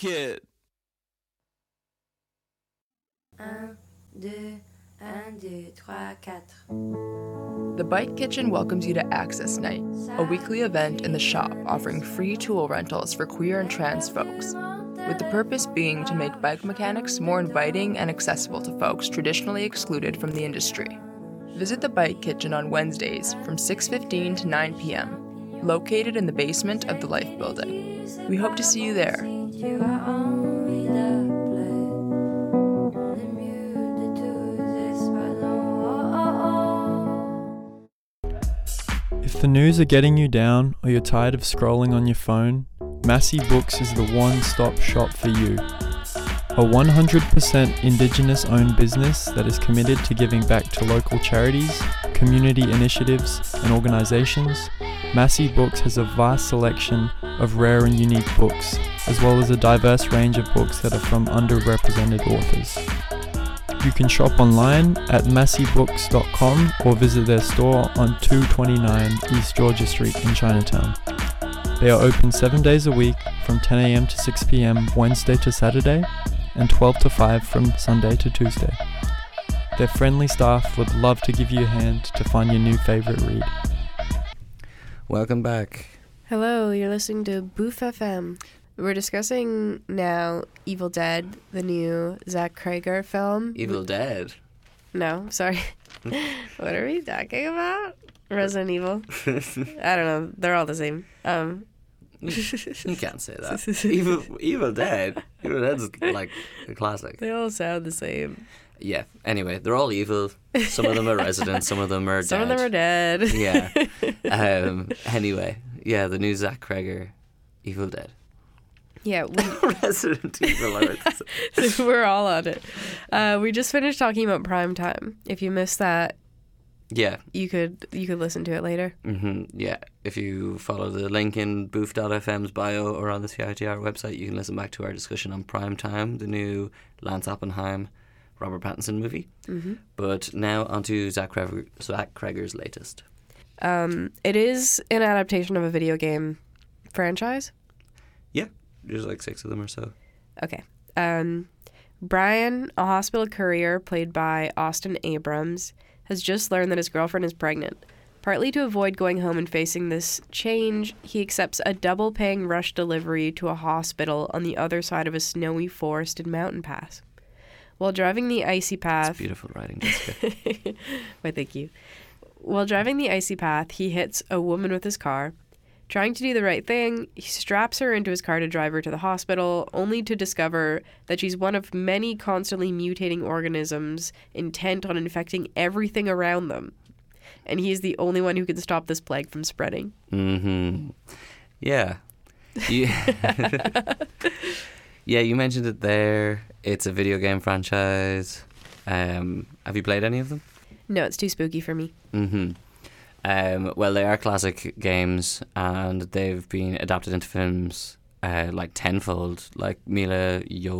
it. 1, 2, 1, 2, 3, 4. The Bite Kitchen welcomes you to Access Night, a weekly event in the shop offering free tool rentals for queer and trans folks, with the purpose being to make bike mechanics more inviting and accessible to folks traditionally excluded from the industry. Visit the Bite Kitchen on Wednesdays from 6:15 to 9 p.m., located in the basement of the Life Building. We hope to see you there. Tu as envie d'appeler le mieux de tous espagnols. If the news are getting you down or you're tired of scrolling on your phone, Massey Books is the one-stop shop for you. A 100% Indigenous-owned business that is committed to giving back to local charities, community initiatives, and organisations, Massey Books has a vast selection of rare and unique books, as well as a diverse range of books that are from underrepresented authors. You can shop online at masseybooks.com or visit their store on 229 East Georgia Street in Chinatown. They are open 7 days a week from 10 a.m. to 6 p.m. Wednesday to Saturday and 12 to 5 from Sunday to Tuesday. Their friendly staff would love to give you a hand to find your new favourite read. Welcome back. Hello, you're listening to Boof FM. We're discussing now Evil Dead, the new Zach Cregger film. Evil Dead? No, sorry. What are we talking about? Resident Evil. I don't know. They're all the same. You can't say that. Evil Dead? Evil Dead's like a classic. They all sound the same. Yeah. Anyway, they're all evil. Some of them are residents. Some of them are dead. Some of them are dead. Yeah. Anyway, yeah, the new Zach Cregger, Evil Dead. Yeah, Resident Evil. We're all on it. We just finished talking about Prime Time. If you missed that, yeah, you could listen to it later. Yeah, if you follow the link in boof.fm's bio or on the CITR website, you can listen back to our discussion on Prime Time, the new Lance Oppenheim, Robert Pattinson movie. But now onto Zach Cregger's latest. It is an adaptation of a video game franchise. Yeah, there's like 6 of them or so. Okay. Brian, a hospital courier played by Austin Abrams, has just learned that his girlfriend is pregnant. Partly to avoid going home and facing this change, he accepts a double-paying rush delivery to a hospital on the other side of a snowy forested mountain pass. While driving the icy path... That's beautiful writing, Jessica. Why, thank you. While driving the icy path, he hits a woman with his car. Trying to do the right thing, he straps her into his car to drive her to the hospital, only to discover that she's one of many constantly mutating organisms intent on infecting everything around them. And he is the only one who can stop this plague from spreading. Yeah. Yeah, you mentioned it there. It's a video game franchise. Have you played any of them? No, it's too spooky for me. Well, they are classic games, and they've been adapted into films like tenfold, like Mila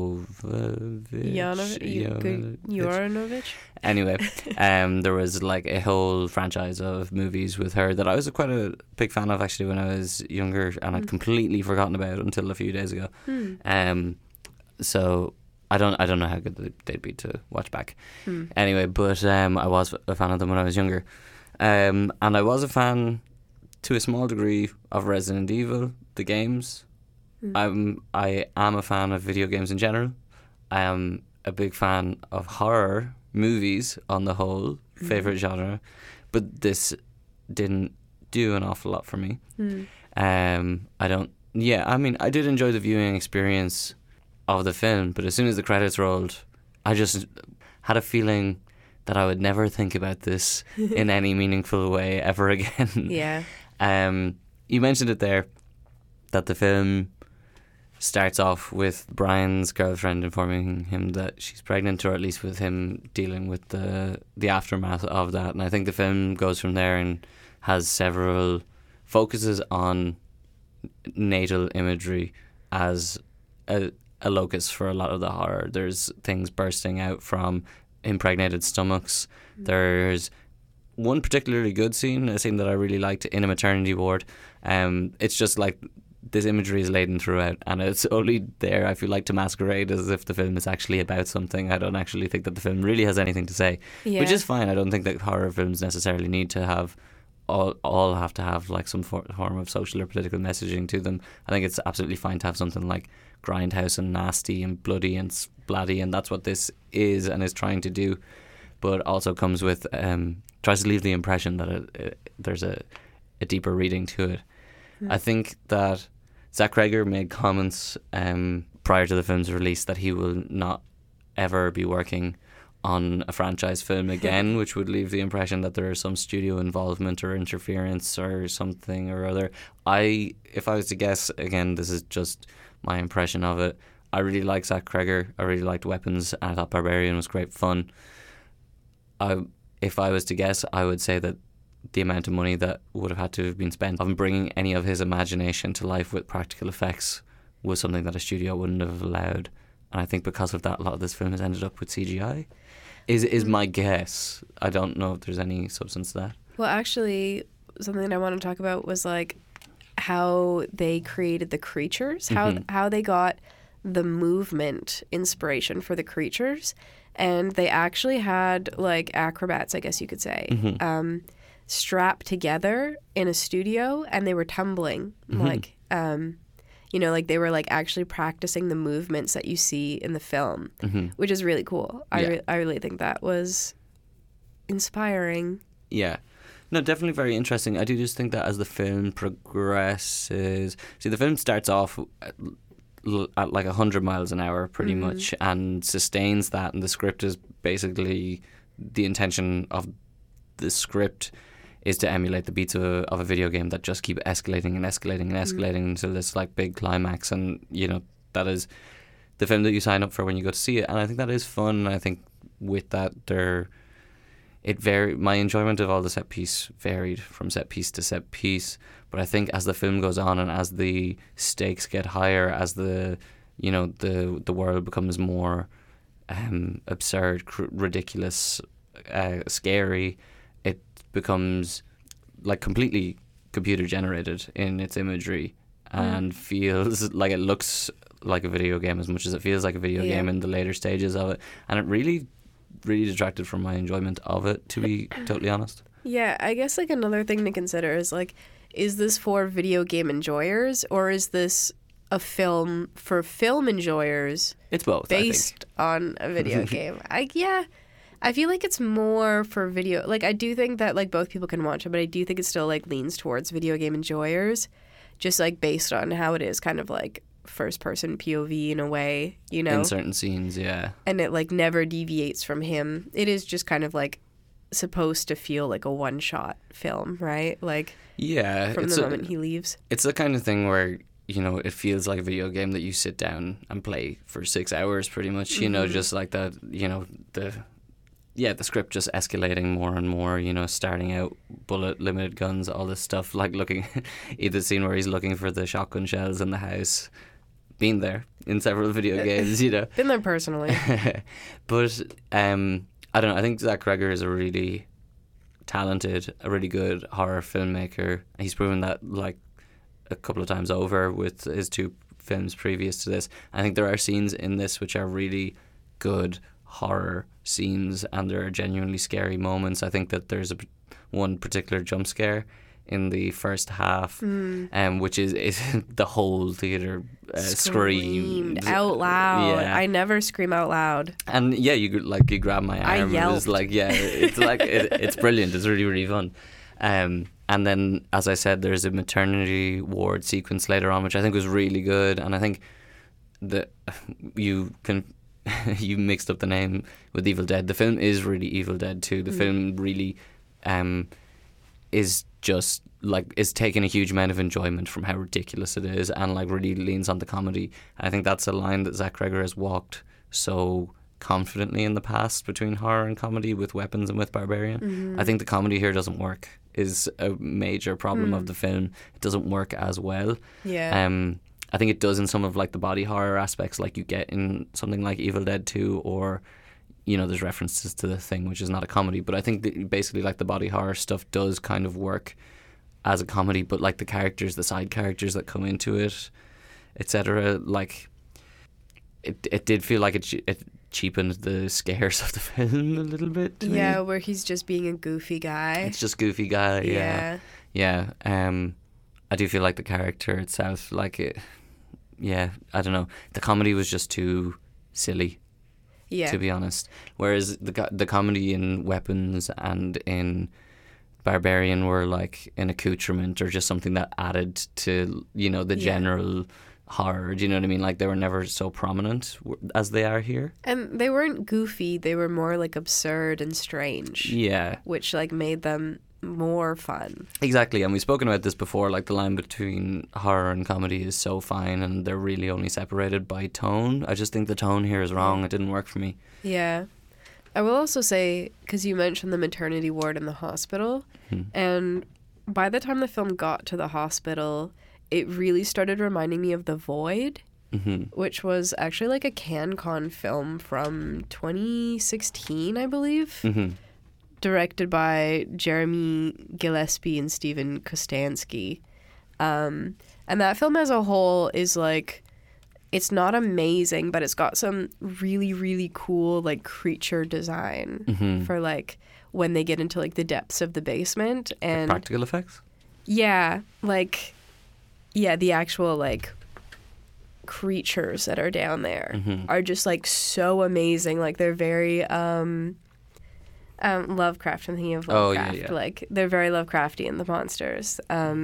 Jovovich. Anyway, there was like a whole franchise of movies with her that I was quite a big fan of actually when I was younger, and I'd completely forgotten about until a few days ago. So I don't know how good they'd be to watch back. Anyway, but I was a fan of them when I was younger. And I was a fan, to a small degree, of Resident Evil, the games. I am a fan of video games in general. I am a big fan of horror movies on the whole, favourite genre. But this didn't do an awful lot for me. I did enjoy the viewing experience of the film, but as soon as the credits rolled, I just had a feeling that I would never think about this in any meaningful way ever again. Yeah. You mentioned it there, that the film starts off with Brian's girlfriend informing him that she's pregnant, or at least with him dealing with the aftermath of that. And I think the film goes from there and has several focuses on natal imagery as a locus for a lot of the horror. There's things bursting out from impregnated stomachs. There's one particularly good scene, a scene that I really liked in a maternity ward. It's just like this imagery is laden throughout, and it's only there, I feel like, to masquerade as if the film is actually about something. I don't actually think that the film really has anything to say, which is fine. I don't think that horror films necessarily need to have all have to have like some form of social or political messaging to them. I think it's absolutely fine to have something like grindhouse and nasty and bloody and splatty, and that's what this is and is trying to do, but also comes with tries to leave the impression that there's a deeper reading to it. I think that Zach Cregger made comments prior to the film's release that he will not ever be working on a franchise film again, which would leave the impression that there is some studio involvement or interference or something or other. If I was to guess, again, this is just my impression of it, I really like Zach Cregger. I really liked Weapons. I thought Barbarian was great fun. If I was to guess, I would say that the amount of money that would have had to have been spent on bringing any of his imagination to life with practical effects was something that a studio wouldn't have allowed. And I think because of that, a lot of this film has ended up with CGI. Is my guess. I don't know if there's any substance to that. Well, actually, something I want to talk about was like how they created the creatures, how they got the movement inspiration for the creatures. And they actually had like acrobats, I guess you could say, strapped together in a studio, and they were tumbling like like they were like actually practicing the movements that you see in the film, which is really cool. I really think that was inspiring. Yeah. No, definitely very interesting. I do just think that as the film progresses, the film starts off at like 100 miles an hour pretty much, and sustains that, and the script is basically, the intention of the script is to emulate the beats of a video game that just keep escalating and escalating and escalating until this like big climax, and that is the film that you sign up for when you go to see it. And I think that is fun. I think with that my enjoyment of all the set piece varied from set piece to set piece, but I think as the film goes on and as the stakes get higher, as the world becomes more absurd, ridiculous, scary, it becomes like completely computer generated in its imagery and feels like it looks like a video game as much as it feels like a video game in the later stages of it, and it really detracted from my enjoyment of it, to be totally honest. Yeah, I guess like another thing to consider is like, is this for video game enjoyers, or is this a film for film enjoyers? It's both, based on a video game. I feel like it's more for video. Like, I do think that like both people can watch it, but I do think it still like leans towards video game enjoyers, just like based on how it is kind of like first person POV in a way, in certain scenes, yeah. And it like never deviates from him. It is just kind of like supposed to feel like a one shot film, right? Like, yeah, from the moment he leaves. It's the kind of thing where it feels like a video game that you sit down and play for 6 hours pretty much, just like that, the script just escalating more and more, starting out bullet limited guns, all this stuff, like looking either scene where he's looking for the shotgun shells in the house, been there in several video games, Been there personally. But I don't know, I think Zach Cregger is a really talented, a really good horror filmmaker. He's proven that like a couple of times over with his two films previous to this. I think there are scenes in this which are really good horror scenes, and there are genuinely scary moments. I think that there's one particular jump scare in the first half, which is the whole theater screamed out loud. Yeah. I never scream out loud. And yeah, you grab my arm. I yelled. It was like, it's like it's brilliant. It's really, really fun. And then, as I said, there's a maternity ward sequence later on, which I think was really good. And I think that you mixed up the name with Evil Dead. The film is really Evil Dead 2. The film really is just like is taking a huge amount of enjoyment from how ridiculous it is, and like really leans on the comedy. I think that's a line that Zach Cregger has walked so confidently in the past between horror and comedy with Weapons and with Barbarian. I think the comedy here doesn't work, is a major problem of the film. It doesn't work as well. I think it does in some of like the body horror aspects, like you get in something like Evil Dead 2, or there's references to The Thing, which is not a comedy, but I think that basically like the body horror stuff does kind of work as a comedy, but like the characters, the side characters that come into it, etc. Like it did feel like it cheapened the scares of the film a little bit. To Yeah, me. where he's just being a goofy guy. It's just goofy guy. Yeah. Yeah. I do feel like the character itself, like it. Yeah, I don't know. The comedy was just too silly, Yeah. to be honest. Whereas the comedy in Weapons and in Barbarian were like an accoutrement or just something that added to, you know, the Yeah. general horror. Do you know what I mean? Like they were never so prominent as they are here. And they weren't goofy, they were more like absurd and strange, Yeah, which like made them more fun. exactly. And we've spoken about this before. Like the line between horror and comedy is so fine, and they're really only separated by tone. I just think the tone here is wrong. It didn't work for me. Yeah. I will also say, because you mentioned the maternity ward in the hospital, and by the time the film got to the hospital, it really started reminding me of The Void, which was actually like a CanCon film from 2016, I believe, directed by Jeremy Gillespie and Steven Kostansky. And that film as a whole is like, it's not amazing, but it's got some really, really cool like creature design for like when they get into like the depths of the basement and Practical effects. yeah, like yeah, the actual like creatures that are down there are just like so amazing. Like they're very Lovecraft. I'm thinking of Oh, yeah, Lovecraft. yeah. Like they're very Lovecraftian, the monsters.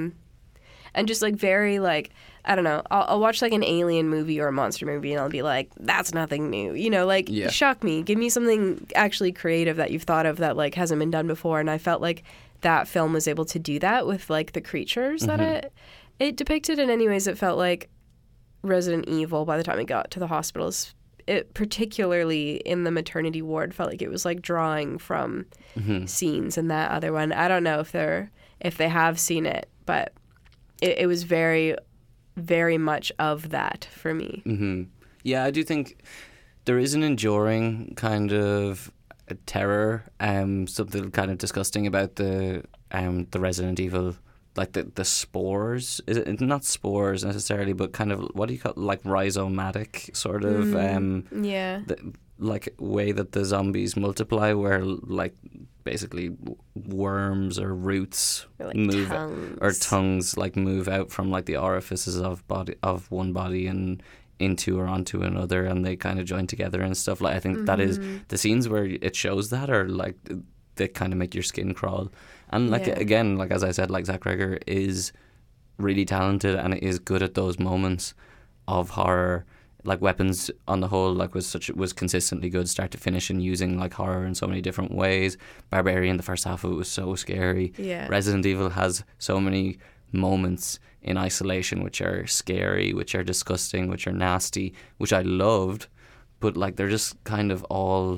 And just like very like, I don't know, I'll watch like an alien movie or a monster movie and I'll be like, that's nothing new, you know, like Yeah. shock me, give me something actually creative that you've thought of that like hasn't been done before. And I felt like that film was able to do that with like the creatures that it depicted. And anyways, it felt like Resident Evil by the time it got to the hospitals. It particularly in the maternity ward felt like it was like drawing from scenes in that other one. I don't know if they have seen it, but it was very, very much of that for me. Yeah, I do think there is an enduring kind of terror, something kind of disgusting about the Resident Evil, like the spores. Is it not spores necessarily, but kind of what do you call it? Like rhizomatic sort of Yeah. like way that the zombies multiply, where like basically worms or roots Or, like, move tongues. or tongues like move out from like the orifices of one body and into or onto another, and they kind of join together and stuff. Like I think that is the scenes where it shows that are like they kind of make your skin crawl. And like Yeah. again, like as I said, like Zach Greger is really talented and is good at those moments of horror. Like Weapons on the whole like was consistently good start to finish, and using like horror in so many different ways. Barbarian, the first half of it was so scary. Yeah. Resident Evil has so many moments in isolation which are scary, which are disgusting, which are nasty, which I loved, but like they're just kind of all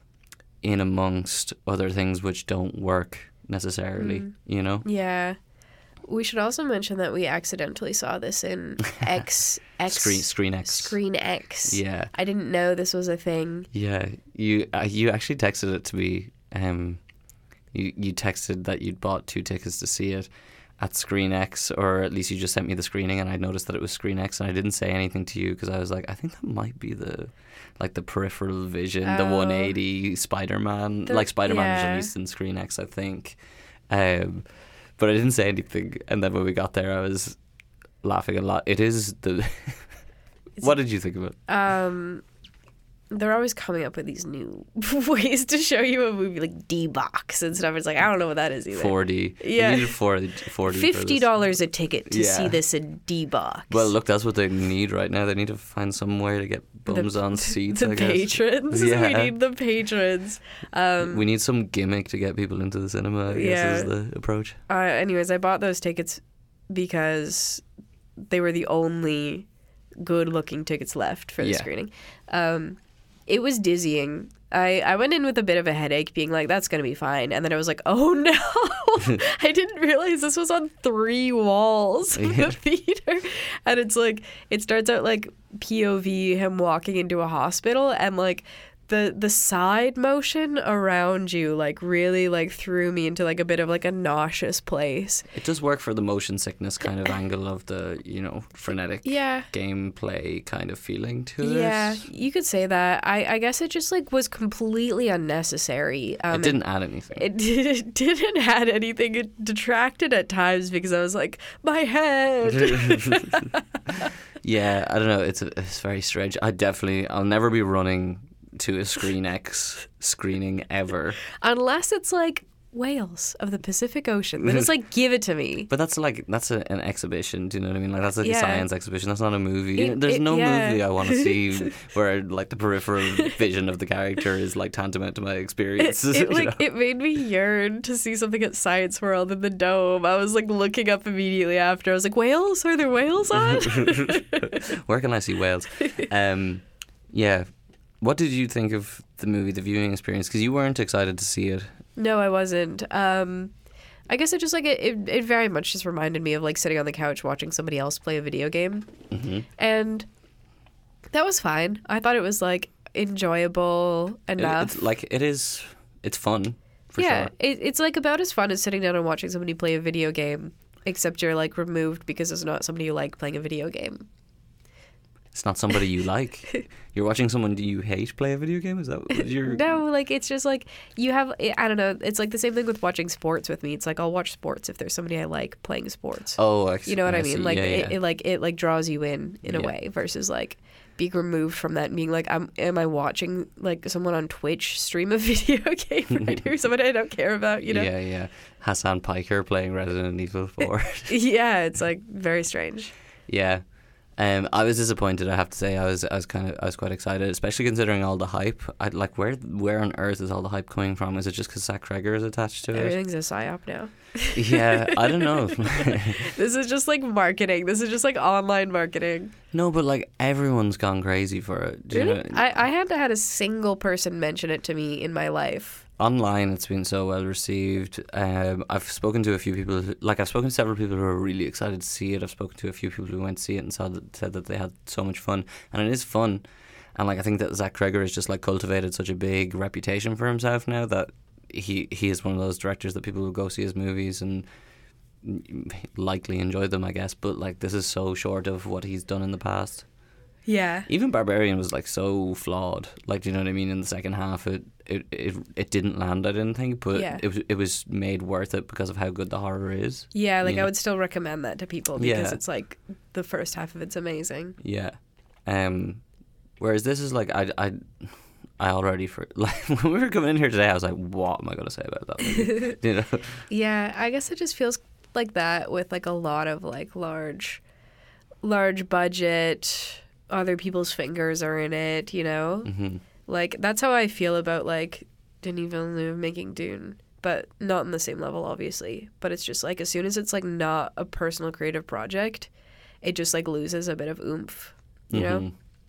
in amongst other things which don't work necessarily, you know? Yeah. We should also mention that we accidentally saw this in Screen X. Screen X. Yeah. I didn't know this was a thing. Yeah, you actually texted it to me. You texted that you'd bought 2 tickets to see it at Screen X, or at least you just sent me the screening, and I noticed that it was Screen X, and I didn't say anything to you because I was like, I think that might be the peripheral vision, the 180 Spider-Man. Like Spider-Man was released in Screen X, I think. But I didn't say anything, and then when we got there, I was laughing a lot. It is the. What did you think of it? They're always coming up with these new ways to show you a movie, like D-Box and stuff. It's like, I don't know what that is either. 4D. Yeah. We needed 4D. $50 a ticket to see Yeah. this in D-Box. Well, look, that's what they need right now. They need to find some way to get bums on seats. The I guess. patrons. Yeah. We need the patrons. We need some gimmick to get people into the cinema, I guess, is the approach. Anyways, I bought those tickets because they were the only good-looking tickets left for the Yeah. screening. It was dizzying. I went in with a bit of a headache, being like, that's going to be fine. And then I was like, oh no, I didn't realize this was on 3 walls of Yeah. the theater. And it's like, it starts out like POV, him walking into a hospital, and like the side motion around you like really like threw me into like a bit of like a nauseous place. It does work for the motion sickness kind of angle of the, you know, frenetic gameplay kind of feeling to it. Yeah, you could say that. I guess it just like was completely unnecessary. It didn't add anything. It didn't add anything. It detracted at times because I was like, my head. Yeah, I don't know. It's very strange. I'll never be running to a Screen X screening ever. Unless it's like whales of the Pacific Ocean. Then it's like, give it to me. But that's an exhibition. Do you know what I mean? Like that's like a science exhibition. That's not a movie. There's no movie I want to see where like the peripheral vision of the character is like tantamount to my experience. It made me yearn to see something at Science World in the Dome. I was like looking up immediately after. I was like, whales? Are there whales on? Where can I see whales? Yeah. What did you think of the movie, the viewing experience? Because you weren't excited to see it. No, I wasn't. I guess it just like it very much just reminded me of like sitting on the couch watching somebody else play a video game, and that was fine. I thought it was like enjoyable enough. It's fun. For sure. It's like about as fun as sitting down and watching somebody play a video game, except you're like removed because it's not somebody you like playing a video game. It's not somebody you like. You're watching someone you hate play a video game? Is that what you're... No, like, it's just like, you have, I don't know, it's like the same thing with watching sports with me. It's like, I'll watch sports if there's somebody I like playing sports. Oh, actually, you know what I mean? see. Like, Yeah. it draws you in a way, versus like being removed from that and being like, am I watching like someone on Twitch stream a video game right here? Somebody I don't care about, you know? Yeah. Hassan Piker playing Resident Evil 4. Yeah, it's like very strange. Yeah. I was disappointed, I have to say. I was quite excited, especially considering all the hype. I'd like, where on earth is all the hype coming from? Is it just because Zach Cregger is attached to it? Everything's a psyop now. Yeah, I don't know. This is just like marketing. This is just like online marketing. No, but like everyone's gone crazy for it. Do you Really? know? I haven't had a single person mention it to me in my life. Online, it's been so well received. I've spoken to a few people. I've spoken to several people who are really excited to see it. I've spoken to a few people who went to see it and said that they had so much fun, and it is fun. And like, I think that Zach Cregger has just like cultivated such a big reputation for himself now that he is one of those directors that people will go see his movies and likely enjoy them, I guess. But like, this is so short of what he's done in the past. Yeah. Even Barbarian was like so flawed. Like, do you know what I mean? In the second half, it didn't land, I didn't think, but it was made worth it because of how good the horror is. Yeah, like, you know? I would still recommend that to people because it's like the first half of it's amazing. Yeah. Whereas this is like, I already, like, when we were coming in here today, I was like, what am I going to say about that movie? You know? Yeah, I guess it just feels like that with like a lot of like large budget, other people's fingers are in it, you know? Mm-hmm. Like, that's how I feel about like Denis Villeneuve making Dune, but not on the same level, obviously. But it's just like, as soon as it's like not a personal creative project, it just like loses a bit of oomph, you know?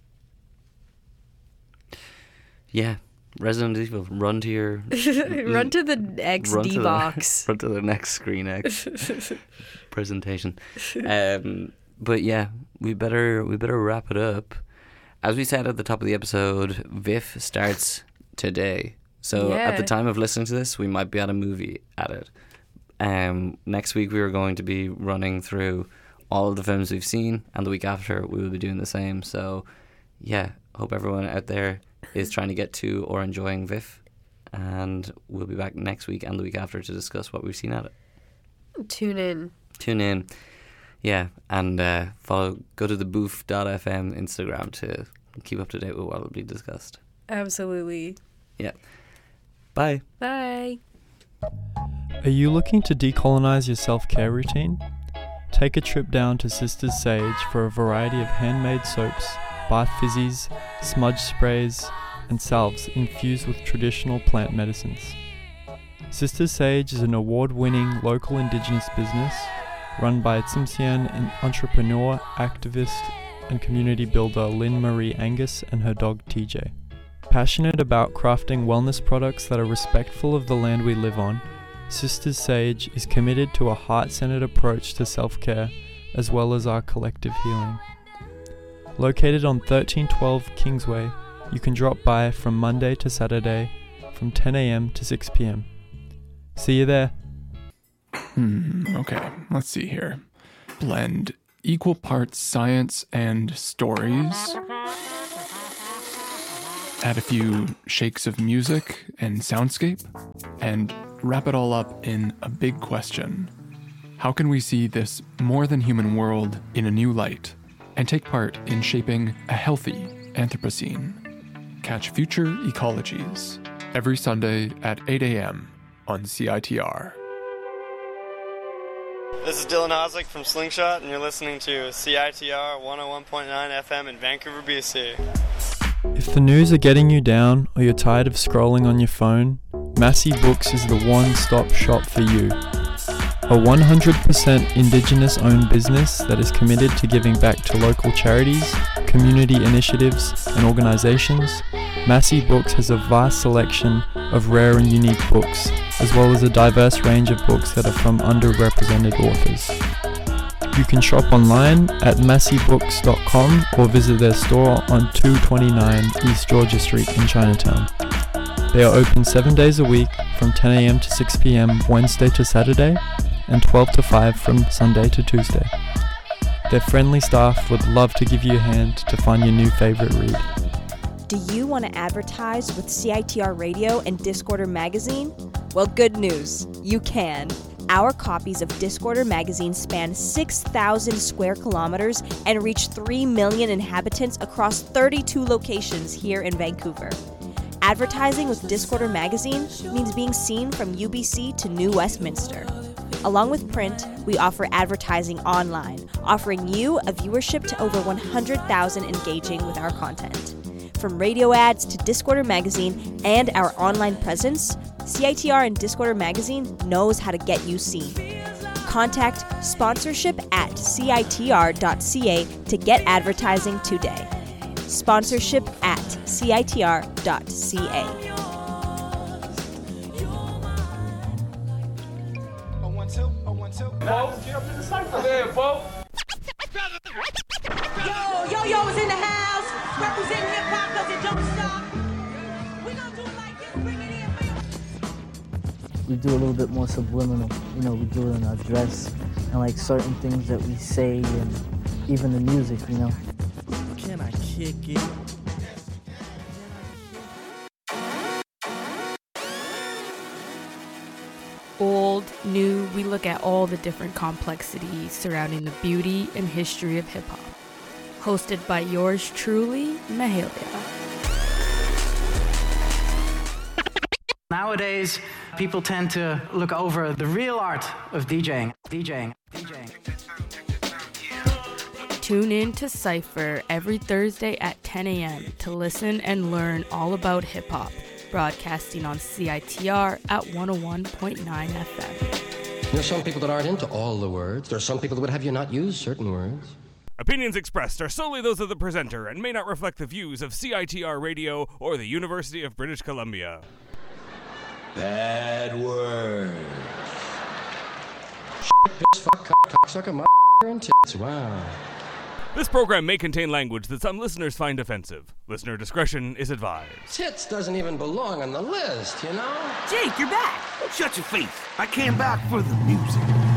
Yeah. Resident Evil, run to your... run to the XD box. Run to the next Screen X presentation. But yeah, we better wrap it up. As we said at the top of the episode, VIFF starts today. So at the time of listening to this, we might be at a movie at it. Next week we are going to be running through all of the films we've seen, and the week after we will be doing the same. So yeah, hope everyone out there is trying to get to or enjoying VIFF, and we'll be back next week and the week after to discuss what we've seen at it. Tune in. Yeah, and go to the boof.fm Instagram to keep up to date with what will be discussed. Absolutely. Yeah. Bye. Bye. Are you looking to decolonize your self-care routine? Take a trip down to Sisters Sage for a variety of handmade soaps, bath fizzies, smudge sprays, and salves infused with traditional plant medicines. Sisters Sage is an award-winning local Indigenous business run by Tsimshian entrepreneur, activist, and community builder Lynn Marie Angus and her dog TJ. Passionate about crafting wellness products that are respectful of the land we live on, Sisters Sage is committed to a heart-centered approach to self-care as well as our collective healing. Located on 1312 Kingsway, You can drop by from Monday to Saturday from 10 a.m. to 6 p.m. See you there. Okay, let's see here. Blend equal parts science and stories. Add a few shakes of music and soundscape. And wrap it all up in a big question. How can we see this more than human world in a new light and take part in shaping a healthy Anthropocene? Catch Future Ecologies every Sunday at 8 a.m. on CITR. This is Dylan Oslick from Slingshot, and you're listening to CITR 101.9 FM in Vancouver, BC. If the news are getting you down or you're tired of scrolling on your phone, Massey Books is the one-stop shop for you. A 100% Indigenous-owned business that is committed to giving back to local charities, community initiatives, and organizations, Massey Books has a vast selection of rare and unique books, as well as a diverse range of books that are from underrepresented authors. You can shop online at masseybooks.com or visit their store on 229 East Georgia Street in Chinatown. They are open 7 days a week from 10 a.m. to 6 p.m. Wednesday to Saturday and 12 to 5 from Sunday to Tuesday. Their friendly staff would love to give you a hand to find your new favorite read. Do you want to advertise with CITR Radio and Discorder Magazine? Well, good news, you can. Our copies of Discorder Magazine span 6,000 square kilometers and reach 3 million inhabitants across 32 locations here in Vancouver. Advertising with Discorder Magazine means being seen from UBC to New Westminster. Along with print, we offer advertising online, offering you a viewership to over 100,000 engaging with our content. From radio ads to Discorder Magazine and our online presence, CITR and Discorder Magazine knows how to get you seen. Contact sponsorship at citr.ca to get advertising today. Sponsorship at citr.ca. Yo is in the house, representing hip hop cause it don't stop. We gonna do it like this, bring it in, man. We do a little bit more subliminal, we do it in our dress and like certain things that we say and even the music, Can I kick it? Old, new, we look at all the different complexities surrounding the beauty and history of hip-hop. Hosted by yours truly, Mahalia. Nowadays, people tend to look over the real art of DJing. Tune in to Cypher every Thursday at 10 a.m. to listen and learn all about hip-hop. Broadcasting on CITR at 101.9 FM. There's some people that aren't into all the words. There's some people that would have you not use certain words. Opinions expressed are solely those of the presenter and may not reflect the views of CITR Radio or the University of British Columbia. Bad words. Piss, fuck, cocksucker, mother, and tits. Wow. This program may contain language that some listeners find offensive. Listener discretion is advised. Tits doesn't even belong on the list, Jake, you're back. Shut your face. I came back for the music.